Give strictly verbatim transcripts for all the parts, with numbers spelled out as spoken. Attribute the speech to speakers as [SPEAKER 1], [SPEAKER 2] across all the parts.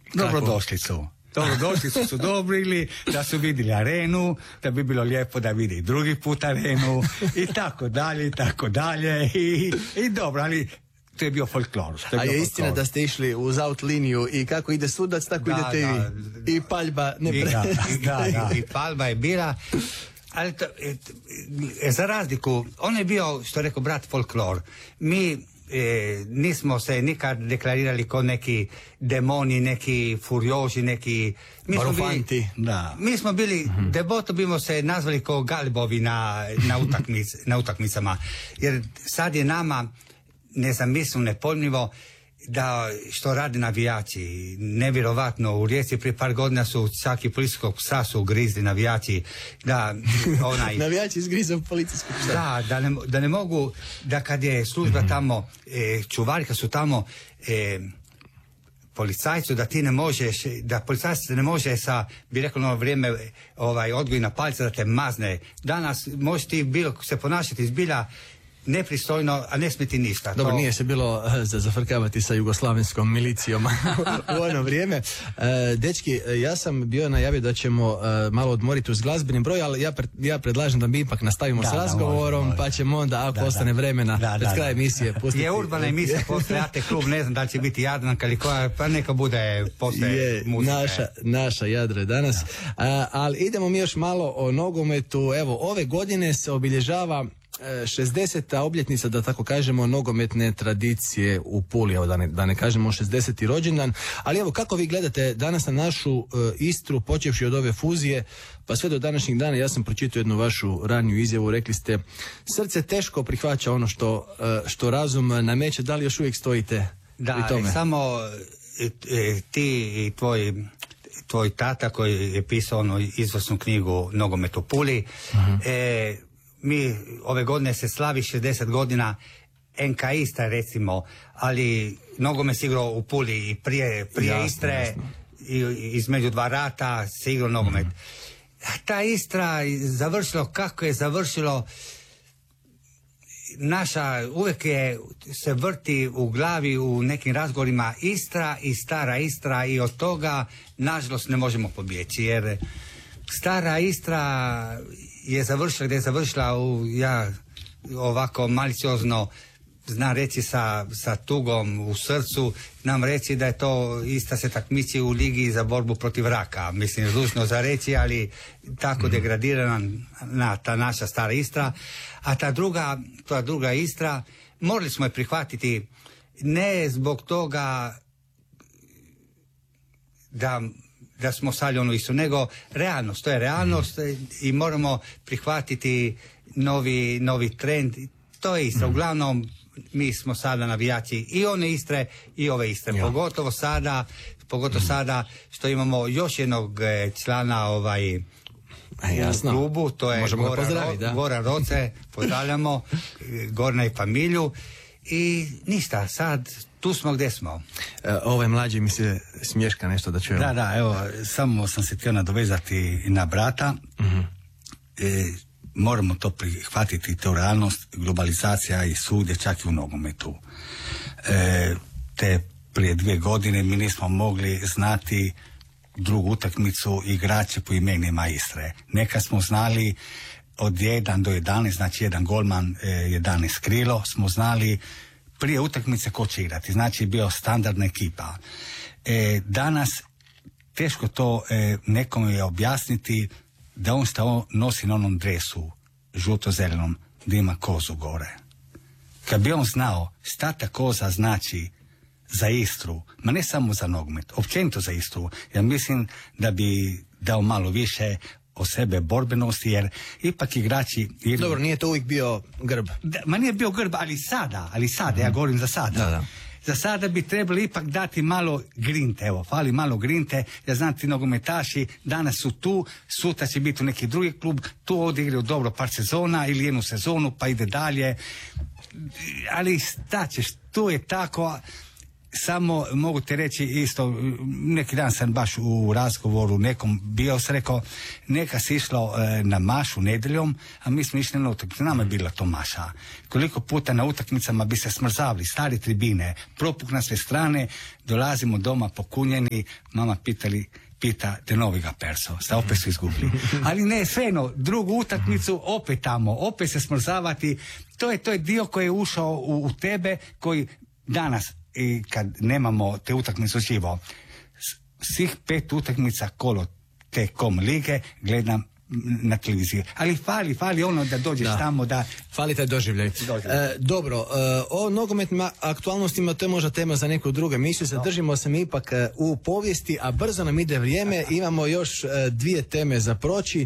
[SPEAKER 1] dobrodošlicu. Dobrodošlicu su dobrili, da su vidjeli arenu, da bi bilo lijepo da vidi drugi put arenu i tako dalje i tako dalje i, i dobro, ali to je bio folklor.
[SPEAKER 2] A je istina folklor. Da ste išli uz out liniju i kako ide sudac, tako da, idete da, i vi. I paljba ne
[SPEAKER 1] I, da, da, da, i paljba je bila. Ali to, e, za razliku, on je bio, što je rekao brat, folklor. Mi e, nismo se nikad deklarirali kao neki demoni, neki furioži, neki... Mi smo bili,
[SPEAKER 2] da.
[SPEAKER 1] mi smo bili mm-hmm. deboto bimo se nazvali kao galibovi na, na, utakmic, na utakmicama. Jer sad je nama nezamisleno, nepojmljivo da što rade navijači. Nevjerovatno, u Rijeci prije par godina su čak i policijskog psa su ugrizli navijači. Da, onaj,
[SPEAKER 2] navijači izgrizao policijskog psa.
[SPEAKER 1] Da, da ne, da ne mogu, da kad je služba mm-hmm. tamo, e, čuvari kad su tamo e, policajcu, da ti ne možeš, da policajac ne može sa, bi rekao na vrijeme, ovaj, odgojna palica da te mazne. Danas možeš ti bilo se ponašati zbilja nepristojno, a ne smeti ništa.
[SPEAKER 2] Dobro,
[SPEAKER 1] to...
[SPEAKER 2] nije se bilo za zafrkavati sa jugoslavenskom milicijom u ono vrijeme. E, dečki, ja sam bio najavio da ćemo e, malo odmoriti uz glazbeni broj, ali ja, pre, ja predlažem da mi ipak nastavimo da, s razgovorom, da, može, može. Pa ćemo onda, ako da, ostane da. vremena, da, pred kraj emisije pustiti.
[SPEAKER 1] Je urbana emisija, poslije Ate klub, ne znam da li će biti Jadranka ili koja, pa neka bude poslije muzike.
[SPEAKER 2] Naša, naša Jadro je danas. A, ali idemo mi još malo o nogometu. Evo, ove godine se obilježava šezdeseta obljetnica, da tako kažemo, nogometne tradicije u Puli, evo da ne, da ne kažemo šezdeseti rođendan, ali evo kako vi gledate danas na našu uh, Istru, počevši od ove fuzije pa sve do današnjih dana. Ja sam pročitao jednu vašu raniju izjavu, rekli ste srce teško prihvaća ono što, uh, što razum nameće. Da li još uvijek stojite
[SPEAKER 1] da,
[SPEAKER 2] pri tome?
[SPEAKER 1] Samo e, ti i tvoj tvoj tata koji je pisao onu izvrsnu knjigu Nogomet u Puli, uh-huh. e, mi ove godine se slavi šezdeset godina en ka Istra recimo, ali nogomet se igrao u Puli i prije, prije jasno, Istre jasno. I, između dva rata se igrao nogomet. Mm. Ta Istra završilo kako je završilo, naša uvijek je se vrti u glavi u nekim razgovorima Istra i stara Istra i od toga nažalost ne možemo pobjeći, jer stara Istra je završila gdje je završila, u, ja ovako maliciozno znam reći sa, sa tugom u srcu, nam reći da je to Istra se takmiči u ligi za borbu protiv raka. Mislim, zlučno za reći, ali tako mm. degradirana na ta naša stara Istra. A ta druga, ta druga Istra, morali smo je prihvatiti ne zbog toga da da smo sali ono isto, nego realnost, to je realnost mm. i moramo prihvatiti novi, novi trend, to je isto. Mm. Uglavnom, mi smo sada navijači i one Istre i ove Istre, ja. pogotovo sada, pogotovo mm. sada što imamo još jednog člana ovaj, u klubu, to je Goran, Goran Roce, pozdravljamo, Gorna i familiju i ništa, sad tu smo gdje smo.
[SPEAKER 2] E, ovaj mlađi mi se smješka nešto da čujemo.
[SPEAKER 1] Da, da, evo, samo sam se htio nadovezati na brata. Mm-hmm. E, moramo to prihvatiti, to realnost, globalizacija i svugdje, čak i u nogometu. E, te prije dvije godine mi nismo mogli znati drugu utakmicu igrače po imenima Istre. Neka smo znali od jedan do jedanaest, znači jedan golman, e, jedanaest krilo, smo znali prije utakmice ko će igrati, znači bio standardna ekipa. E, danas teško to e, nekome je objasniti da on sta nosi na onom dresu žuto-zelenom da ima kozu gore. Kad bi on znao šta ta koza znači za Istru, ma ne samo za nogomet, općenito za Istru, ja mislim da bi dao malo više o sebe borbenosti, jer ipak igrači... Jer...
[SPEAKER 2] Dobro, nije to uvijek bio grb.
[SPEAKER 1] Da, ma nije bio grb, ali sada, ali sada, mm-hmm. ja govorim za sada. Da, da. Za sada bi trebali ipak dati malo grinte, evo, fali malo grinte, ja znam ti nogometaši danas su tu, sutra će biti u neki drugi klub, tu odigraju dobro par sezona ili jednu sezonu, pa ide dalje, ali šta ćeš, tu je tako, samo mogu te reći isto, neki dan sam baš u razgovoru nekom bio, sam rekao, neka si išlo e, na mašu nedjeljom, a mi smo išli na utakmicu, nama je bila to maša. Koliko puta na utakmicama bi se smrzavali, stari tribine, propuk na sve strane, dolazimo doma pokunjeni, mama pitali, pita te noviga perso, sta opet su izgubili. Ali ne, svejedno, drugu utakmicu opet tamo, opet se smrzavati, to je, to je dio koji je ušao u, u tebe, koji danas, i kad nemamo te utakmice uživo, svih pet utakmica kolo te kom lige gledam na televiziji. Ali fali, fali ono da dođeš da. tamo da...
[SPEAKER 2] Fali taj doživljaj. E, dobro, e, o nogometnim aktualnostima to je možda tema za neku drugu emisiju. Zadržimo se mi ipak e, u povijesti, a brzo nam ide vrijeme. Imamo još e, dvije teme za proći,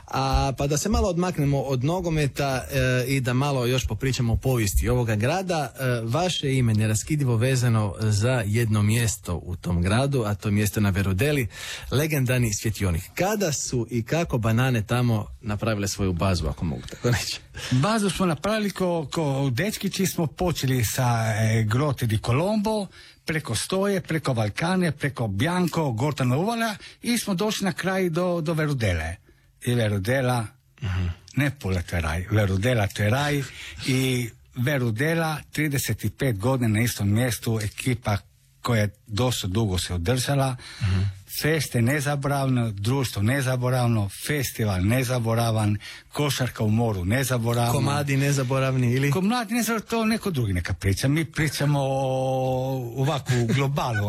[SPEAKER 2] a pa da se malo odmaknemo od nogometa e, i da malo još popričamo o povijesti ovoga grada. E, vaše ime je neraskidivo vezano za jedno mjesto u tom gradu, a to mjesto na Verudeli, legendarni svjetionik. Kada su i kako banane tamo napravile svoju bazu, ako mogu tako reći?
[SPEAKER 1] Bazu smo napravili ko, ko dečkići, smo počeli sa e, Grote di Colombo, preko Stoje, preko Valkane, preko Bianco, Gortana Uvala i smo došli na kraj do, do Verudele. I Verudela, uh-huh. ne Pula, to je raj, Verudela to je raj i Verudela, trideset pet godina na istom mjestu, ekipa koja je dosta dugo se održala, uh-huh. Feste nezaboravno, društvo nezaboravno, festival nezaboravan, košarka u moru nezaboravno.
[SPEAKER 2] Komadi nezaboravni ili?
[SPEAKER 1] Komadi nezaboravni, to neko drugi neka priča. Mi pričamo o, ovako u globalu.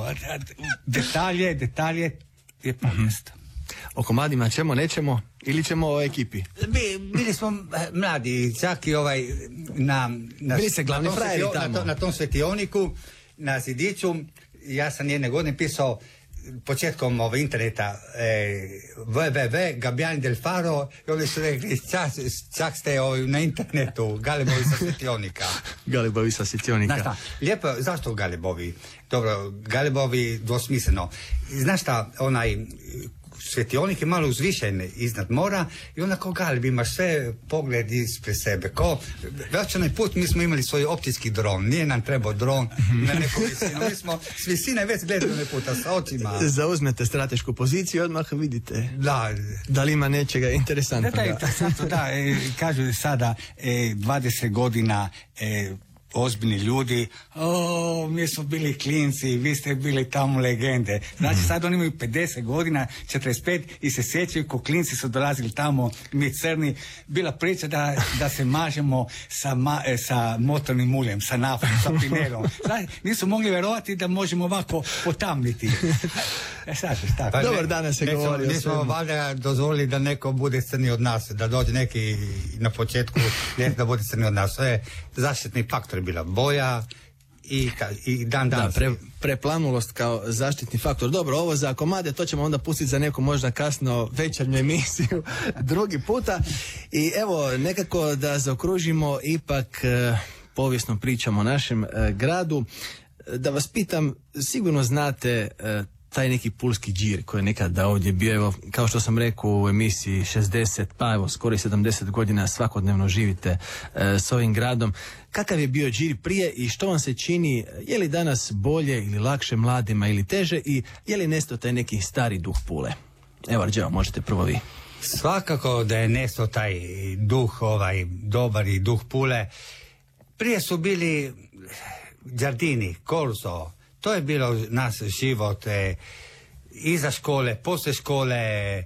[SPEAKER 1] Detalje, detalje je povijest.
[SPEAKER 2] O komadima ćemo, nećemo ili ćemo o ekipi?
[SPEAKER 1] Mi, bili smo mladi, čak i ovaj na, na,
[SPEAKER 2] bili se glavni frajeri tamo.
[SPEAKER 1] Na, to, na tom svetioniku, na zidiću, ja sam jedne godine pisao početkom ovog interneta eh, w w w Gabbiani del Faro i oni su rekli čak, čak ste ovaj, na internetu Galebovi sa svjetionika.
[SPEAKER 2] Galebovi sa svjetionika.
[SPEAKER 1] Znaš šta, lijepo, zašto Galebovi? Dobro, Galebovi dvosmisleno. Znaš šta, onaj svjetionik je malo uzvišen iznad mora i onda kao Galeb imaš sve pogled ispred sebe. Ko, već onaj put mi smo imali svoj optički dron, nije nam trebao dron na neku visinu. Mi smo s visine već gledali onaj puta sa očima.
[SPEAKER 2] Zauzmete stratešku poziciju, odmah vidite.
[SPEAKER 1] Da.
[SPEAKER 2] Da li ima nečega interesantnog?
[SPEAKER 1] Da, da, interesantno, da. E, kažu sada e, dvadeset godina e, ozbiljni ljudi, o, mi smo bili klinci, vi ste bili tamo legende. Znači sad oni imaju pedeset godina, četrdeset pet i se sjećaju ko klinci su dolazili tamo, mi crni, bila priča da, da se mažemo sa, ma, sa motornim uljem, sa naftom, sa pinerom. Znači, nisu mogli vjerovati da možemo ovako potamniti. E sad, tako.
[SPEAKER 2] Pa dobar danas se govori.
[SPEAKER 1] Nismo valjda dozvolili da neko bude crni od nas, da dođe neki na početku da bude crni od nas. To je zaštitni faktor bila boja i, i dan danas.
[SPEAKER 2] Da, pre, preplanulost kao zaštitni faktor. Dobro, ovo za komade, to ćemo onda pustiti za neku možda kasno večernju emisiju drugi puta. I evo, nekako da zaokružimo ipak eh, povijesno pričamo o našem eh, gradu. Da vas pitam, sigurno znate eh, taj neki pulski džir koji je nekada ovdje bio, evo, kao što sam rekao u emisiji šezdeset, pa evo, skoro i sedamdeset godina svakodnevno živite e, s ovim gradom. Kakav je bio džir prije i što vam se čini, je li danas bolje ili lakše mladima ili teže i je li nestao taj neki stari duh Pule? Evo, Arđeo, možete prvo vi.
[SPEAKER 1] Svakako da je nestao taj duh, ovaj, dobar i duh Pule. Prije su bili Giardini, Korzo, to je bilo naš život, e, iza škole, poslije škole,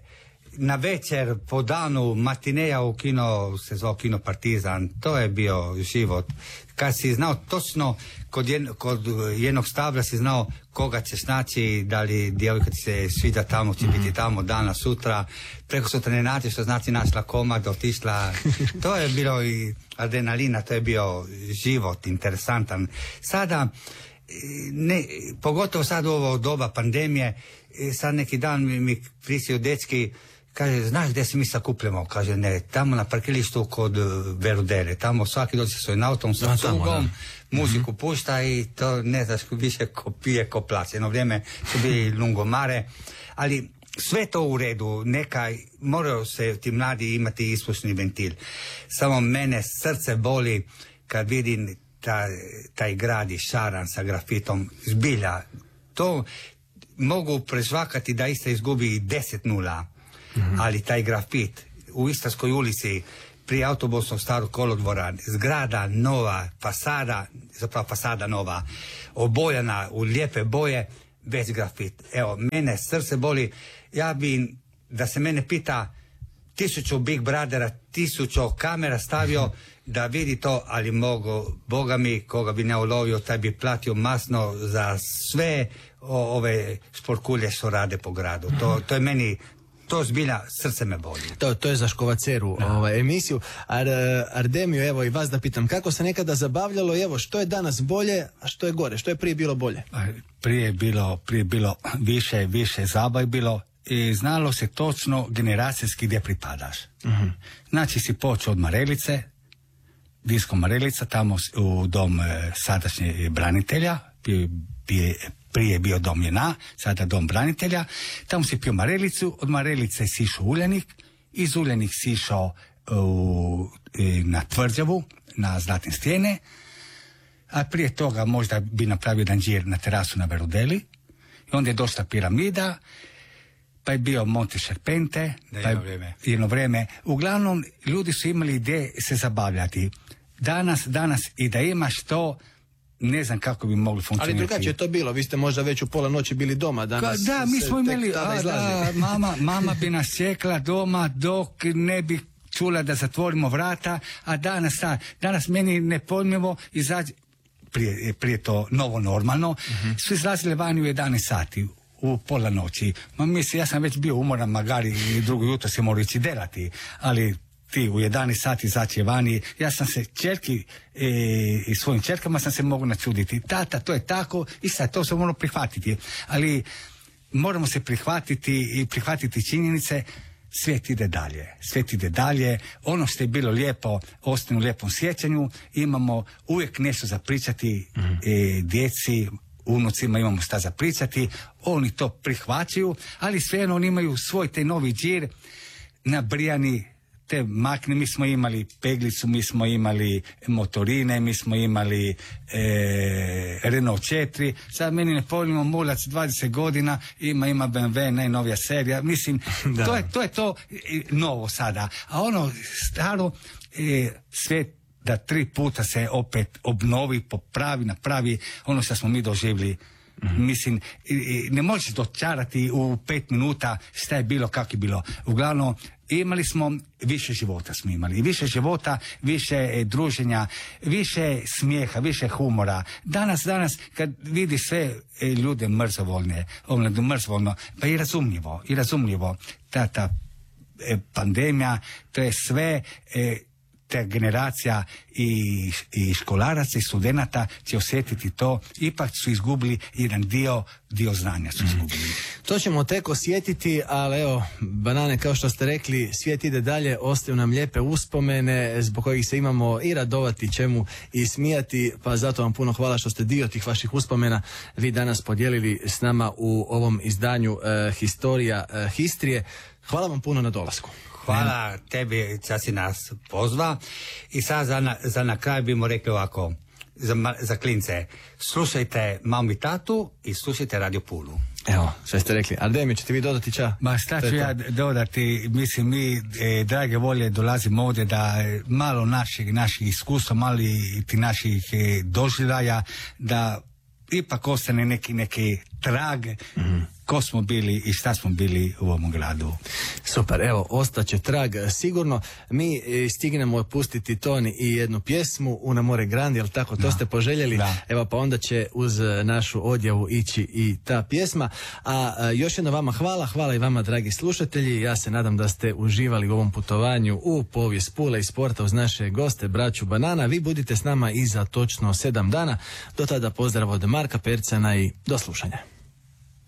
[SPEAKER 1] na večer, po danu, matineja u kino, se zvao Kino Partizan, to je bio život. Kad si znao točno, kod, jed, kod jednog stabla si znao koga ćeš naći, da li djevojka ti se sviđa tamo, će biti tamo danas, sutra, preko sutra ne naći, što znači našla komad, otišla. To je bilo i adrenalina, to je bio život interesantan. Sada, ne, pogotovo sad u ovo doba pandemije, sad neki dan mi, mi prisio dečki, kaže, znaš gdje se mi sakupljamo? Kaže, ne, tamo na parkilištu kod Verudele, tamo svaki dođe sa svojim autom, sa cugom, muziku pušta i to ne znaš više ko pije, ko plaće. Jedno vrijeme su bili lungomare, ali sve to u redu, neka, moraju se ti mladi imati ispušni ventil. Samo mene srce boli kad vidim taj, taj grad je šaran sa grafitom, zbilja, to mogu prezvakati da Istra izgubi deset nula, mm-hmm. ali taj grafit u Istarskoj ulici prije autobusnog starog kolodvora, zgrada nova, fasada, zapravo fasada nova, obojana u lijepe boje, bez grafit. Evo, mene srce boli, ja bi, da se mene pita, tisuću Big Brothera, tisuću kamera stavio da vidi to, ali mogu, Boga mi, koga bi ne ulovio, taj bi platio masno za sve o, ove šporkulje što rade po gradu. To, to je meni, to zbilja, srce me boli.
[SPEAKER 2] To, to je za Škovaceru ovaj, emisiju. Ar, Ardemiju, evo i vas da pitam, kako se nekada zabavljalo i evo, što je danas bolje, a što je gore? Što je prije bilo bolje?
[SPEAKER 1] Prije je bilo, prije bilo više, više zabaj bilo i znalo se točno generacijski gdje pripadaš. Uh-huh. Znači si počeo od Marelice, disko Marelica, tamo u dom e, sadašnje branitelja, prije, prije, prije je bio dom Jena, sada dom branitelja, tamo si pio Marelicu, od Marelice si išao u Uljanik, iz Uljanik si išao u, e, na Tvrđavu, na Zlatne stijene, a prije toga možda bi napravio jedan džir na terasu na Verudeli, i onda je došla piramida, pa je bio Monte Serpente, pa je vrijeme. jedno vrijeme. Uglavnom, ljudi su imali ideje se zabavljati. Danas, danas i da imaš to, ne znam kako bi mogli funkcionirati.
[SPEAKER 2] Ali drugačije je to bilo, vi ste možda već u pola noći bili doma, danas
[SPEAKER 1] da, mi smo imali,
[SPEAKER 2] a,
[SPEAKER 1] da, mama, mama bi nas čekala doma dok ne bi čula da zatvorimo vrata, a danas, da, danas meni nepojmljivo izađe, prije, prije to novo normalno, uh-huh. su izlazile vani u jedanaest sati. U pola noći. Ma misli, ja sam već bio umoran, magari i drugo jutro se morao ići delati, ali ti u jedanaest sati izaći vani, ja sam se čerki e, i svojim čerkama sam se mogu načuditi. Tata, to je tako i sad to se moramo prihvatiti. Ali moramo se prihvatiti i prihvatiti činjenice, svijet ide dalje. Svijet ide dalje. Ono što je bilo lijepo, ostane u lijepom sjećanju. Imamo uvijek nešto za pričati mm-hmm. e, djeci, unucima, imamo šta za pričati, oni to prihvaćaju, ali svejedno oni imaju svoj taj novi džir, nabrijani te makne, mi smo imali peglicu, mi smo imali motorine, mi smo imali e, Renault četiri, sad meni ne pojmimo mulac dvadeset godina, ima ima B M W, najnovija serija, mislim, to je, to je to novo sada, a ono staro e, svijet da tri puta se opet obnovi, popravi, napravi ono što smo mi doživjeli. Mm-hmm. Mislim, ne možeš dočarati u pet minuta šta je bilo, kako je bilo. Uglavnom, imali smo, više života smo imali. I više života, više druženja, više smijeha, više humora. Danas, danas, kad vidi sve ljude mrzovoljne, mrzovoljno, pa i razumljivo, i razumljivo. Ta, ta pandemija, to je sve... E, ta generacija i, i školaraca i studenata će osjetiti to, ipak su izgubili jedan dio, dio znanja su izgubili. Mm.
[SPEAKER 2] To ćemo tek osjetiti, ali evo, banane, kao što ste rekli, svijet ide dalje, ostaju nam lijepe uspomene zbog kojih se imamo i radovati čemu i smijati, pa zato vam puno hvala što ste dio tih vaših uspomena vi danas podijelili s nama u ovom izdanju uh, Historija uh, Histrije. Hvala vam puno na dolasku.
[SPEAKER 1] Hvala tebi, kad si nas pozva. I sad za na, za na kraj bimo rekli ovako, za, za klince, slušajte mamu i tatu i slušajte Radio Pulu.
[SPEAKER 2] Evo, sve ste rekli. Ardemiju, ćete vi dodati ča?
[SPEAKER 1] Ma šta ću ja dodati, mislim mi, e, drage volje, dolazimo ovdje da e, malo naših, naših iskustva, malo i ti naših e, doživljaja, da ipak ostane neki, neki trag, mm-hmm. ko smo bili i šta smo bili u ovom gradu.
[SPEAKER 2] Super, evo, ostaće trag sigurno. Mi stignemo pustiti ton i jednu pjesmu, Una more grandi, jel tako, to da. Ste poželjeli. Da. Evo, pa onda će uz našu odjavu ići i ta pjesma. A, a još jedno vama hvala, hvala i vama, dragi slušatelji. Ja se nadam da ste uživali u ovom putovanju u povijest Pule i sporta uz naše goste, braću Banana. Vi budite s nama i za točno sedam dana. Do tada pozdrav od Marka Percana i do slušanja.